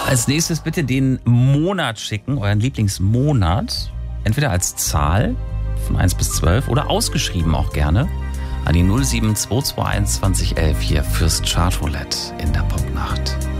Als nächstes bitte den Monat schicken, euren Lieblingsmonat. Entweder als Zahl von 1 bis 12 oder ausgeschrieben auch gerne an die 07221 2011 hier fürs Chartroulette in der Popnacht.